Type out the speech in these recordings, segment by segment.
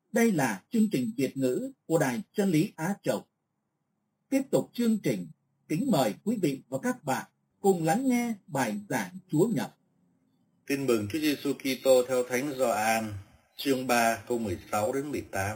Đây là chương trình Việt ngữ của Đài Chân lý Á Châu. Tiếp tục chương trình, kính mời quý vị và các bạn cùng lắng nghe bài giảng Chúa Nhật. Tin mừng Chúa Giêsu Kitô theo Thánh Gioan, chương 3 câu 16 đến 18.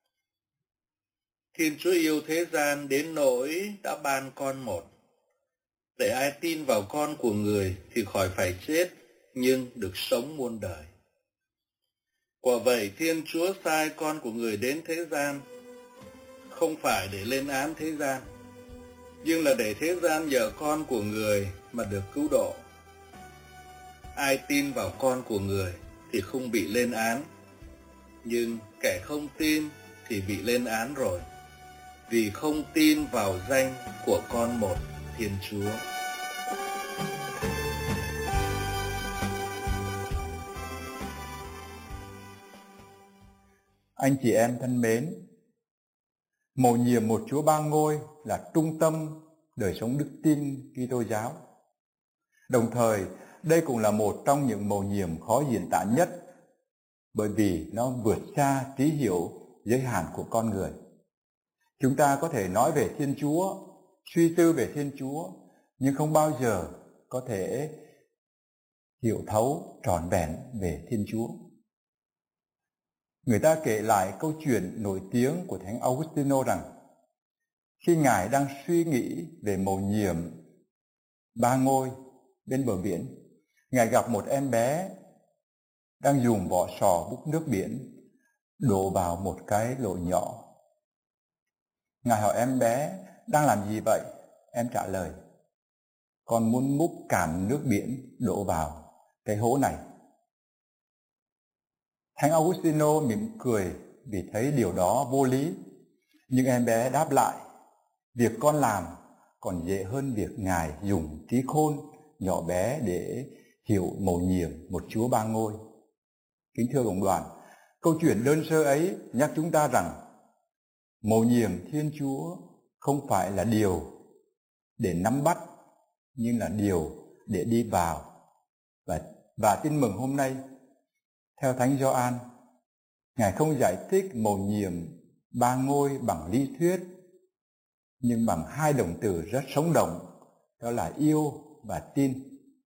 Thiên Chúa yêu thế gian đến nỗi đã ban con một, để ai tin vào con của người thì khỏi phải chết, nhưng được sống muôn đời. Quả vậy Thiên Chúa sai con của người đến thế gian, không phải để lên án thế gian, nhưng là để thế gian nhờ con của người mà được cứu độ. Ai tin vào con của người thì không bị lên án, nhưng kẻ không tin thì bị lên án rồi, vì không tin vào danh của con một Thiên Chúa. Anh chị em thân mến, mầu nhiệm một Chúa ba ngôi là trung tâm đời sống đức tin Kitô giáo. Đồng thời, đây cũng là một trong những mầu nhiệm khó diễn tả nhất, bởi vì nó vượt xa trí hiểu giới hạn của con người. Chúng ta có thể nói về Thiên Chúa, suy tư về Thiên Chúa, nhưng không bao giờ có thể hiểu thấu trọn vẹn về Thiên Chúa. Người ta kể lại câu chuyện nổi tiếng của Thánh Augustino rằng khi Ngài đang suy nghĩ về mầu nhiệm ba ngôi bên bờ biển, Ngài gặp một em bé đang dùng vỏ sò múc nước biển đổ vào một cái lỗ nhỏ. Ngài hỏi em bé đang làm gì vậy? Em trả lời: con muốn múc cạn nước biển đổ vào cái hố này. Thánh Augustino mỉm cười vì thấy điều đó vô lý, nhưng em bé đáp lại: việc con làm còn dễ hơn việc Ngài dùng trí khôn nhỏ bé để hiểu mầu nhiệm một Chúa ba ngôi. Kính thưa cộng đoàn, câu chuyện đơn sơ ấy nhắc chúng ta rằng mầu nhiệm Thiên Chúa không phải là điều để nắm bắt, nhưng là điều để đi vào. Và tin mừng hôm nay, theo Thánh Gioan, Ngài không giải thích mầu nhiệm ba ngôi bằng lý thuyết, nhưng bằng hai động từ rất sống động, đó là yêu và tin.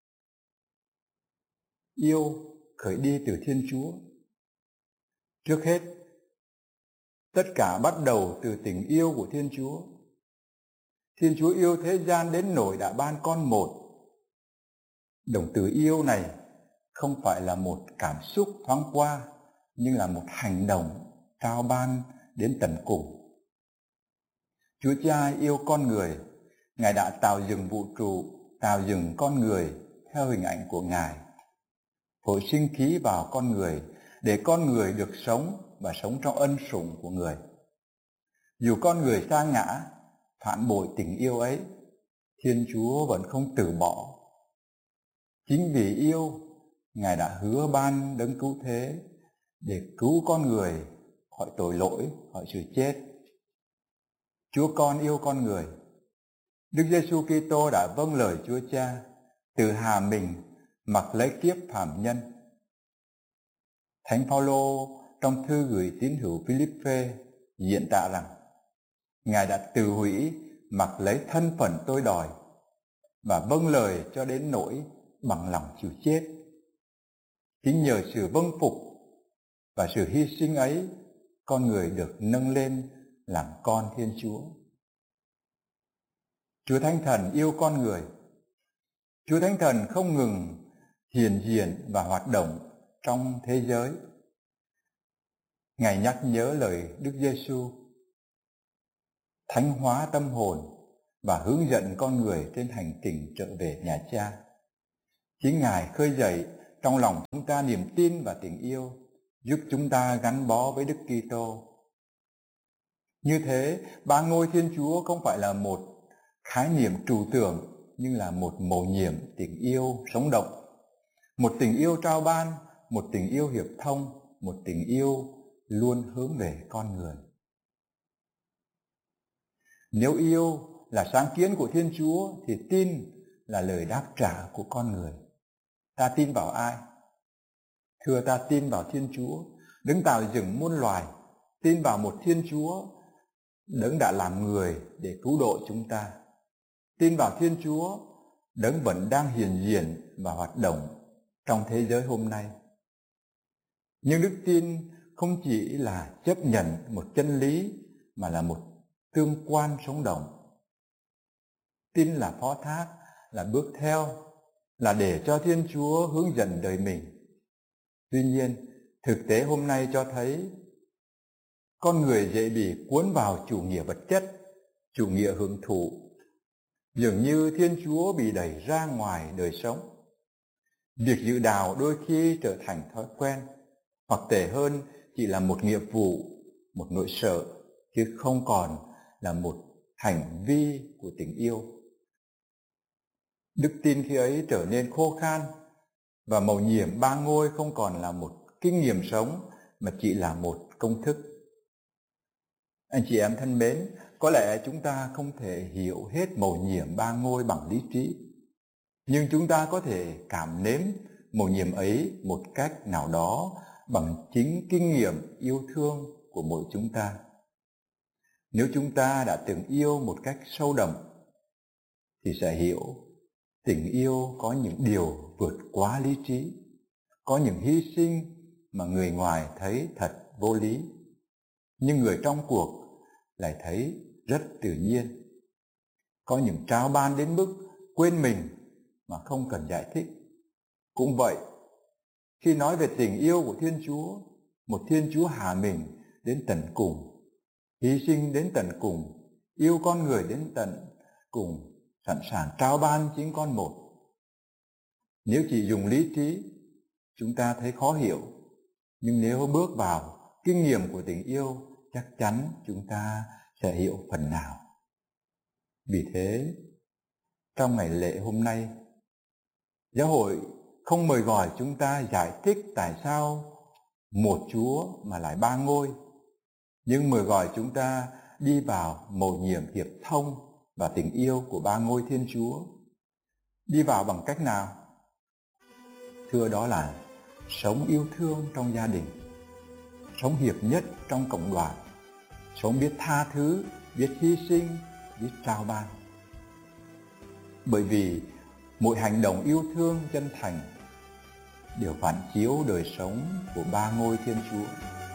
Yêu khởi đi từ Thiên Chúa. Trước hết, tất cả bắt đầu từ tình yêu của Thiên Chúa. Thiên Chúa yêu thế gian đến nỗi đã ban con một. Động từ yêu này không phải là một cảm xúc thoáng qua, nhưng là một hành động trao ban đến tận cùng. Chúa Cha yêu con người, Ngài đã tạo dựng vũ trụ, tạo dựng con người theo hình ảnh của Ngài, phối sinh khí vào con người để con người được sống và sống trong ân sủng của người. Dù con người sa ngã, phản bội tình yêu ấy, Thiên Chúa vẫn không từ bỏ. Chính vì yêu, Ngài đã hứa ban đấng cứu thế để cứu con người khỏi tội lỗi, khỏi sự chết. Chúa Con yêu con người. Đức Giêsu Kitô đã vâng lời Chúa Cha, tự hạ mình mặc lấy kiếp phàm nhân. Thánh Phaolô trong thư gửi tín hữu Philippe diễn tả rằng Ngài đã tự hủy mặc lấy thân phận tôi đòi và vâng lời cho đến nỗi bằng lòng chịu chết. Chính nhờ sự vâng phục và sự hy sinh ấy, con người được nâng lên làm con Thiên Chúa. Chúa Thánh Thần yêu con người. Chúa Thánh Thần không ngừng hiện diện và hoạt động trong thế giới. Ngài nhắc nhớ lời Đức Giêsu, thánh hóa tâm hồn và hướng dẫn con người trên hành trình trở về nhà Cha. Chính Ngài khơi dậy trong lòng chúng ta niềm tin và tình yêu, giúp chúng ta gắn bó với Đức Kitô. Như thế, ba ngôi Thiên Chúa không phải là một khái niệm trừu tượng, nhưng là một mầu nhiệm tình yêu sống động. Một tình yêu trao ban, một tình yêu hiệp thông, một tình yêu luôn hướng về con người. Nếu yêu là sáng kiến của Thiên Chúa thì tin là lời đáp trả của con người. Ta tin vào ai? Thưa, ta tin vào Thiên Chúa, đấng tạo dựng muôn loài, tin vào một Thiên Chúa Đấng đã làm người để cứu độ chúng ta, tin vào Thiên Chúa Đấng vẫn đang hiện diện và hoạt động trong thế giới hôm nay. Nhưng đức tin không chỉ là chấp nhận một chân lý mà là một tương quan sống động. Tin là phó thác, là bước theo, là để cho Thiên Chúa hướng dẫn đời mình. Tuy nhiên, thực tế hôm nay cho thấy con người dễ bị cuốn vào chủ nghĩa vật chất, chủ nghĩa hưởng thụ. Dường như Thiên Chúa bị đẩy ra ngoài đời sống. Việc giữ đạo đôi khi trở thành thói quen, hoặc tệ hơn chỉ là một nghĩa vụ, một nỗi sợ, chứ không còn là một hành vi của tình yêu. Đức tin khi ấy trở nên khô khan, và mầu nhiệm ba ngôi không còn là một kinh nghiệm sống mà chỉ là một công thức. Anh chị em thân mến, có lẽ chúng ta không thể hiểu hết mầu nhiệm ba ngôi bằng lý trí, nhưng chúng ta có thể cảm nếm mầu nhiệm ấy một cách nào đó bằng chính kinh nghiệm yêu thương của mỗi chúng ta. Nếu chúng ta đã từng yêu một cách sâu đậm thì sẽ hiểu tình yêu có những điều vượt quá lý trí, có những hy sinh mà người ngoài thấy thật vô lý, nhưng người trong cuộc lại thấy rất tự nhiên. Có những trao ban đến mức quên mình mà không cần giải thích. Cũng vậy, khi nói về tình yêu của Thiên Chúa, một Thiên Chúa hạ mình đến tận cùng, hy sinh đến tận cùng, yêu con người đến tận cùng, sẵn sàng trao ban chính con một. Nếu chỉ dùng lý trí, chúng ta thấy khó hiểu, nhưng nếu bước vào kinh nghiệm của tình yêu, chắc chắn chúng ta sẽ hiểu phần nào. Vì thế, trong ngày lễ hôm nay, giáo hội không mời gọi chúng ta giải thích tại sao một Chúa mà lại ba ngôi, nhưng mời gọi chúng ta đi vào mầu nhiệm hiệp thông và tình yêu của ba ngôi Thiên Chúa. Đi vào bằng cách nào? Thưa, đó là sống yêu thương trong gia đình, sống hiệp nhất trong cộng đoàn, sống biết tha thứ, biết hy sinh, biết trao ban. Bởi vì mỗi hành động yêu thương chân thành đều phản chiếu đời sống của ba ngôi Thiên Chúa.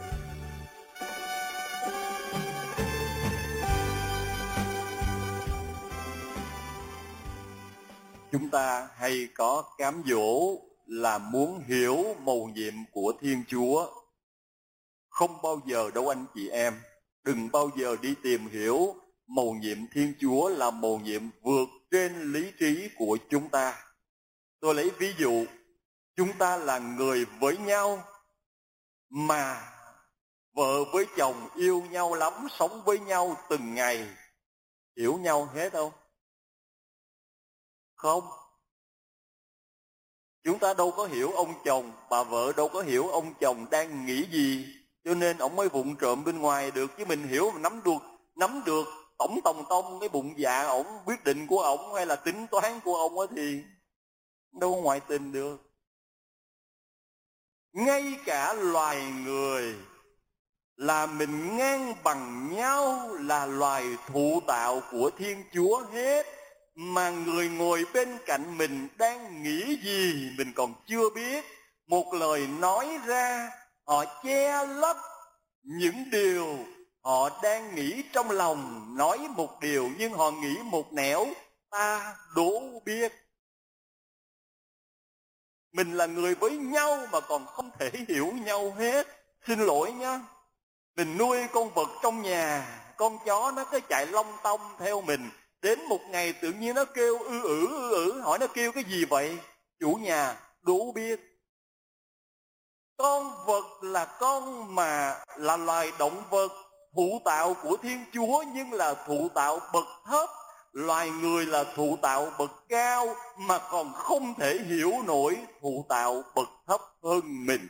Chúng ta hay có cám dỗ là muốn hiểu mầu nhiệm của Thiên Chúa. Không bao giờ đâu anh chị em, đừng bao giờ đi tìm hiểu mầu nhiệm Thiên Chúa là mầu nhiệm vượt trên lý trí của chúng ta. Tôi lấy ví dụ, chúng ta là người với nhau mà vợ với chồng yêu nhau lắm, sống với nhau từng ngày, hiểu nhau hết không? Không. Chúng ta đâu có hiểu ông chồng, bà vợ đâu có hiểu ông chồng đang nghĩ gì, cho nên ông mới vụng trộm bên ngoài được. Chứ mình hiểu, mình nắm được tổng tông cái bụng dạ ổng, quyết định của ổng hay là tính toán của ông thì đâu có ngoại tình được. Ngay cả loài người là mình ngang bằng nhau, là loài thụ tạo của Thiên Chúa hết, mà người ngồi bên cạnh mình đang nghĩ gì mình còn chưa biết. Một lời nói ra, họ che lấp những điều họ đang nghĩ trong lòng. Nói một điều nhưng họ nghĩ một nẻo, ta đố biết. Mình là người với nhau mà còn không thể hiểu nhau hết. Xin lỗi nhá, mình nuôi con vật trong nhà, con chó nó cứ chạy long tong theo mình. Đến một ngày tự nhiên nó kêu ư ử, hỏi nó kêu cái gì vậy? Chủ nhà đố biết. Con vật là con mà là loài động vật thụ tạo của Thiên Chúa, nhưng là thụ tạo bậc thấp. Loài người là thụ tạo bậc cao mà còn không thể hiểu nổi thụ tạo bậc thấp hơn mình.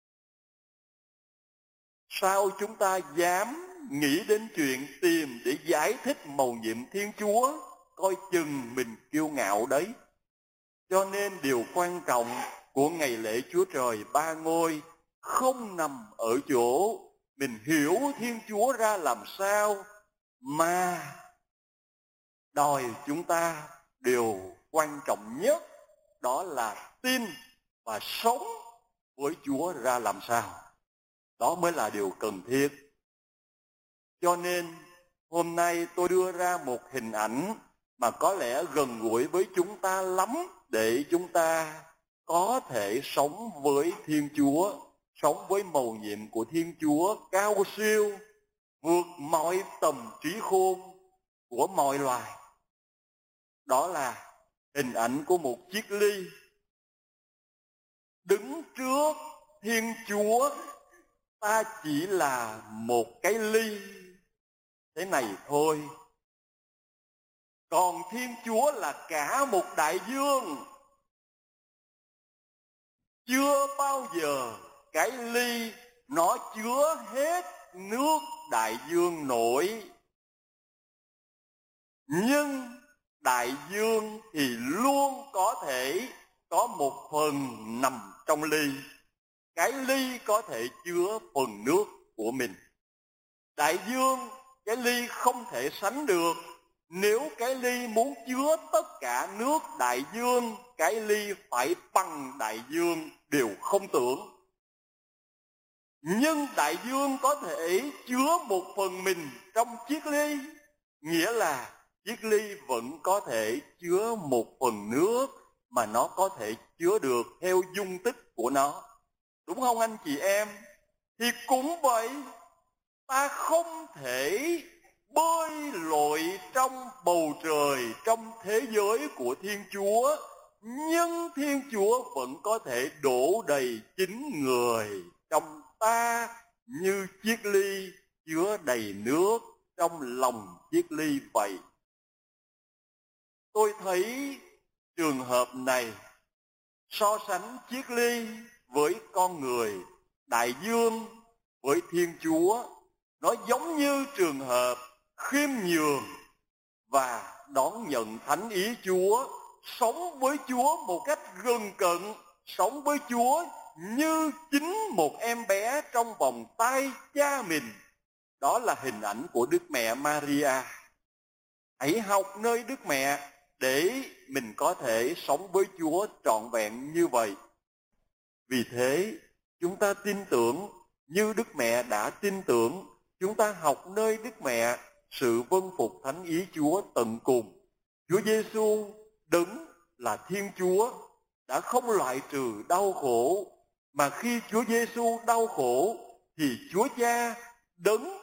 Sao chúng ta dám nghĩ đến chuyện tìm để giải thích mầu nhiệm Thiên Chúa? Coi chừng mình kiêu ngạo đấy. Cho nên điều quan trọng của ngày lễ Chúa Trời Ba Ngôi không nằm ở chỗ mình hiểu Thiên Chúa ra làm sao, mà đòi chúng ta điều quan trọng nhất, đó là tin và sống với Chúa ra làm sao. Đó mới là điều cần thiết. Cho nên hôm nay tôi đưa ra một hình ảnh mà có lẽ gần gũi với chúng ta lắm, để chúng ta có thể sống với Thiên Chúa, sống với mầu nhiệm của Thiên Chúa cao siêu, vượt mọi tầm trí khôn của mọi loài. Đó là hình ảnh của một chiếc ly. Đứng trước Thiên Chúa, ta chỉ là một cái ly thế này thôi. Còn Thiên Chúa là cả một đại dương. Chưa bao giờ cái ly nó chứa hết nước đại dương nổi. Nhưng đại dương thì luôn có thể có một phần nằm trong ly. Cái ly có thể chứa phần nước của mình. Đại dương, cái ly không thể sánh được. Nếu cái ly muốn chứa tất cả nước đại dương, cái ly phải bằng đại dương, đều không tưởng. Nhưng đại dương có thể chứa một phần mình trong chiếc ly, nghĩa là chiếc ly vẫn có thể chứa một phần nước mà nó có thể chứa được theo dung tích của nó. Đúng không anh chị em? Thì cũng vậy, ta không thể bơi lội trong bầu trời, trong thế giới của Thiên Chúa, nhưng Thiên Chúa vẫn có thể đổ đầy chính người trong ta như chiếc ly chứa đầy nước trong lòng chiếc ly vậy. Tôi thấy trường hợp này so sánh chiếc ly với con người, đại dương với Thiên Chúa, nó giống như trường hợp khiêm nhường và đón nhận thánh ý Chúa, sống với Chúa một cách gần cận, sống với Chúa như chính một em bé trong vòng tay cha mình. Đó là hình ảnh của Đức Mẹ Maria. Hãy học nơi Đức Mẹ để mình có thể sống với Chúa trọn vẹn như vậy. Vì thế, chúng ta tin tưởng như Đức Mẹ đã tin tưởng. Chúng ta học nơi Đức Mẹ sự vâng phục thánh ý Chúa tận cùng. Chúa Giêsu Đấng là Thiên Chúa đã không loại trừ đau khổ, mà khi Chúa Giêsu đau khổ thì Chúa Cha Đấng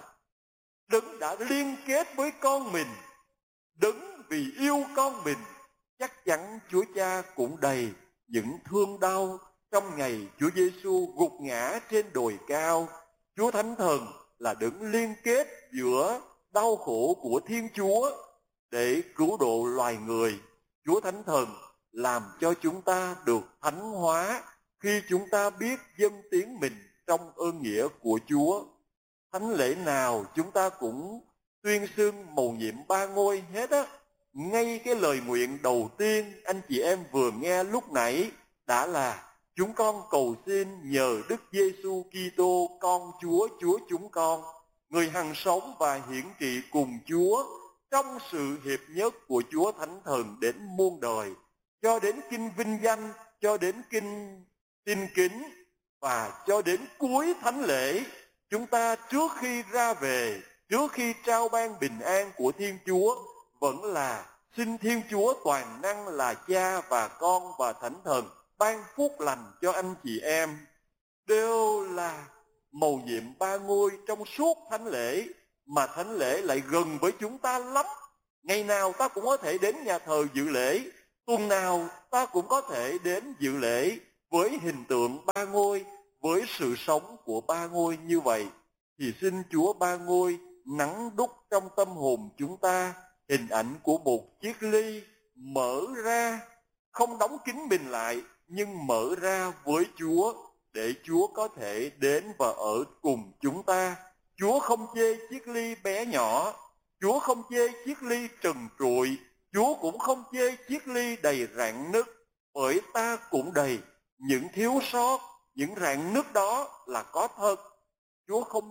đã liên kết với con mình. Đấng vì yêu con mình, chắc chắn Chúa Cha cũng đầy những thương đau trong ngày Chúa Giêsu gục ngã trên đồi cao. Chúa Thánh Thần là Đấng liên kết giữa đau khổ của Thiên Chúa để cứu độ loài người. Chúa Thánh Thần làm cho chúng ta được thánh hóa khi chúng ta biết dâng tiếng mình trong ơn nghĩa của Chúa. Thánh lễ nào chúng ta cũng tuyên xưng mầu nhiệm ba ngôi hết á. Ngay cái lời nguyện đầu tiên anh chị em vừa nghe lúc nãy đã là: chúng con cầu xin nhờ Đức Giêsu Kitô con Chúa, Chúa chúng con, người hằng sống và hiển trị cùng Chúa trong sự hiệp nhất của Chúa Thánh Thần đến muôn đời, cho đến kinh vinh danh, cho đến kinh tin kính và cho đến cuối thánh lễ. Chúng ta trước khi ra về, trước khi trao ban bình an của Thiên Chúa, vẫn là xin Thiên Chúa toàn năng là Cha và Con và Thánh Thần ban phúc lành cho anh chị em. Đều là mầu nhiệm ba ngôi trong suốt thánh lễ, mà thánh lễ lại gần với chúng ta lắm. Ngày nào ta cũng có thể đến nhà thờ dự lễ, tuần nào ta cũng có thể đến dự lễ với hình tượng ba ngôi, với sự sống của ba ngôi như vậy. Thì xin Chúa ba ngôi nắng đúc trong tâm hồn chúng ta hình ảnh của một chiếc ly mở ra, không đóng kín mình lại, nhưng mở ra với Chúa, để Chúa có thể đến và ở cùng chúng ta. Chúa không chê chiếc ly bé nhỏ, Chúa không chê chiếc ly trần trụi, Chúa cũng không chê chiếc ly đầy rạn nứt, bởi ta cũng đầy những thiếu sót. Những rạn nứt đó là có thật, Chúa không.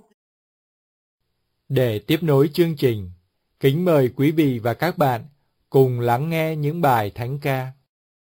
Để tiếp nối chương trình, kính mời quý vị và các bạn cùng lắng nghe những bài thánh ca.